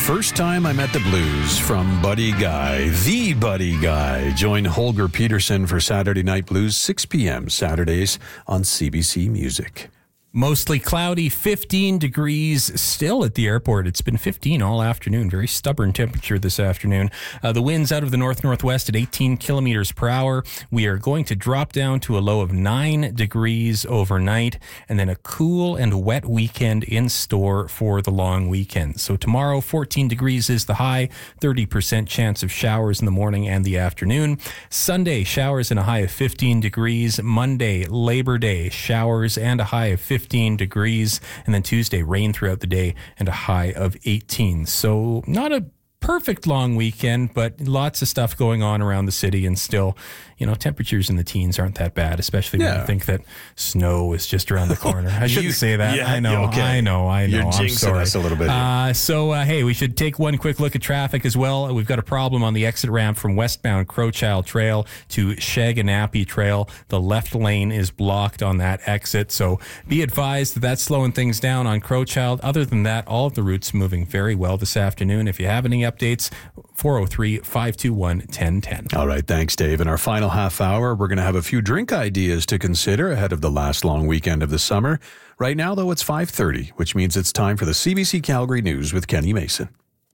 First Time I Met the Blues from Buddy Guy, the Buddy Guy. Join Holger Peterson for Saturday Night Blues, 6 p.m. Saturdays on CBC Music. Mostly cloudy, 15 degrees still at the airport. It's been 15 all afternoon. Very stubborn temperature this afternoon. The winds out of the north-northwest at 18 kilometers per hour. We are going to drop down to a low of 9 degrees overnight, and then a cool and wet weekend in store for the long weekend. So tomorrow, 14 degrees is the high, 30% chance of showers in the morning and the afternoon. Sunday, showers and a high of 15 degrees. Monday, Labor Day, showers and a high of 15 degrees, and then Tuesday, rain throughout the day and a high of 18. So not a perfect long weekend, but lots of stuff going on around the city, and still, temperatures in the teens aren't that bad, especially when you think that snow is just around the corner. I shouldn't say that. Yeah, I know. okay. I know. You're I'm jinxing sorry. us a little bit. Hey, we should take one quick look at traffic as well. We've got a problem on the exit ramp from westbound Crowchild Trail to Shaganappy Trail. The left lane is blocked on that exit, so be advised that that's slowing things down on Crowchild. Other than that, all of the routes moving very well this afternoon. If you have any updates, 403-521-1010. All right, thanks, Dave. In our final half hour, we're going to have a few drink ideas to consider ahead of the last long weekend of the summer. Right now, though, it's 5:30, which means it's time for the CBC Calgary News with Kenny Mason.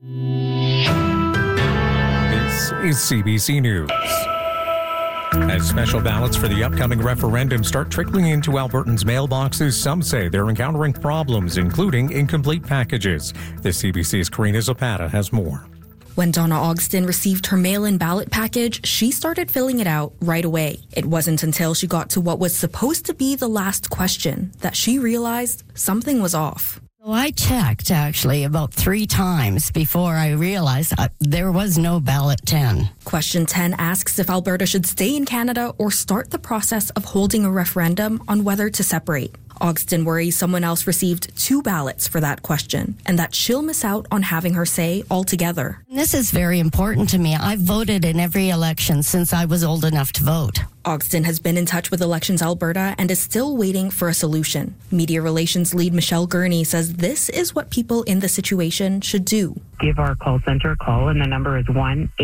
This is CBC News. As special ballots for the upcoming referendum start trickling into Albertans' mailboxes, some say they're encountering problems, including incomplete packages. The CBC's Karina Zapata has more. When Donna Ogston received her mail-in ballot package, she started filling it out right away. It wasn't until she got to what was supposed to be the last question that she realized something was off. So I checked, actually, about 3 times before I realized there was no ballot 10. Question 10 asks if Alberta should stay in Canada or start the process of holding a referendum on whether to separate. Ogston worries someone else received 2 ballots for that question and that she'll miss out on having her say altogether. This is very important to me. I've voted in every election since I was old enough to vote. Ogston has been in touch with Elections Alberta and is still waiting for a solution. Media relations lead Michelle Gurney says this is what people in the situation should do. Give our call center a call, and the number is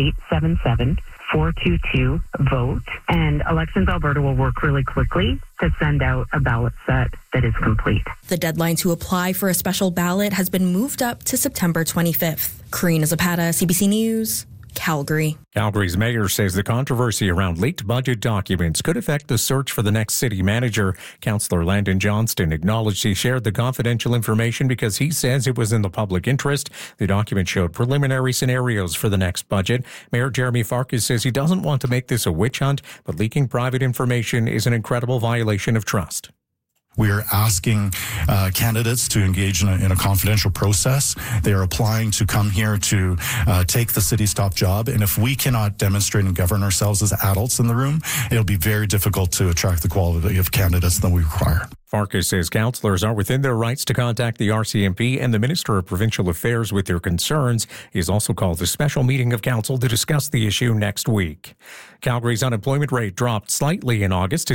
1-877-422-VOTE. And Elections Alberta will work really quickly to send out a ballot set that is complete. The deadline to apply for a special ballot has been moved up to September 25th. Karina Zapata, CBC News, Calgary. Calgary's mayor says the controversy around leaked budget documents could affect the search for the next city manager. Councillor Landon Johnston acknowledged he shared the confidential information because he says it was in the public interest. The document showed preliminary scenarios for the next budget. Mayor Jeremy Farkas says he doesn't want to make this a witch hunt, but leaking private information is an incredible violation of trust. We are asking candidates to engage in a confidential process. They are applying to come here to take the city's top job. And if we cannot demonstrate and govern ourselves as adults in the room, it'll be very difficult to attract the quality of candidates that we require. Farkas says councillors are within their rights to contact the RCMP and the Minister of Provincial Affairs with their concerns. He has also called a special meeting of council to discuss the issue next week. Calgary's unemployment rate dropped slightly in August to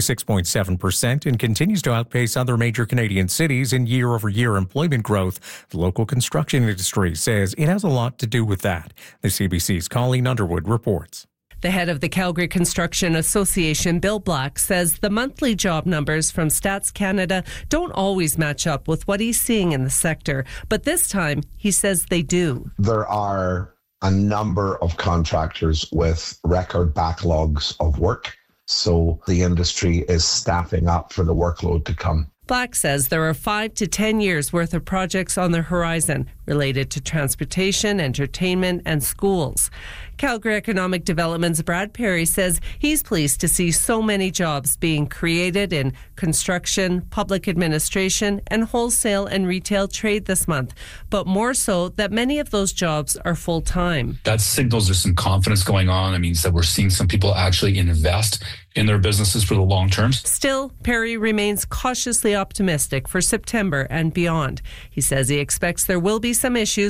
6.7% and continues to outpace other major Canadian cities in year-over-year employment growth. The local construction industry says it has a lot to do with that. The CBC's Colleen Underwood reports. The head of the Calgary Construction Association, Bill Black, says the monthly job numbers from Stats Canada don't always match up with what he's seeing in the sector. But this time, he says they do. There are a number of contractors with record backlogs of work. So the industry is staffing up for the workload to come. Black says there are 5 to 10 years worth of projects on the horizon related to transportation, entertainment, and schools. Calgary Economic Development's Brad Perry says he's pleased to see so many jobs being created in construction, public administration, and wholesale and retail trade this month, but more so that many of those jobs are full-time. That signals there's some confidence going on. It means that we're seeing some people actually invest in their businesses for the long term. Still, Perry remains cautiously optimistic for September and beyond. He says he expects there will be some issues